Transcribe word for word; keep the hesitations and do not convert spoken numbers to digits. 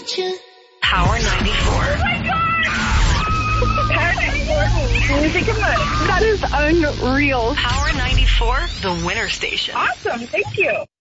Power ninety-four. Oh my God! Power ninety-four, music and money. That is unreal. Power ninety-four, the winner station. Awesome, thank you.